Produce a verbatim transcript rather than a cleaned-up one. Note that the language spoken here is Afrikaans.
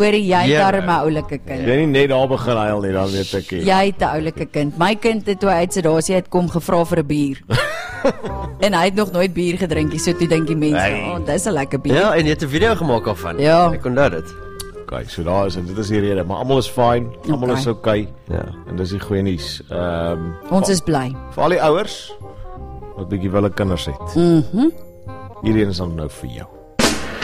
Hoorie, jy het Ja. darm 'n oulike kind. Jy nie net daar begin huil nie, dan weet ek nie. Jy het 'n oulike kind. My kind het toe hy uit sedasie het kom gevra vir 'n bier. En hy het nog nooit bier gedrink nie, so toe dink die mense, Nee. "Oh, dis 'n lekker bier." Ja, en jy het 'n video gemaak daarvan. Ja. Ek onthou dit. Okay, so daar is dit, dit is die rede, maar almal is fyn, almal Okay. is okay. Ja. En dis die goeie nuus. Ehm um, Ons is bly. vir al die ouers wat bietjie wille kinders het. Mhm. Hierdie een is dan nou vir jou.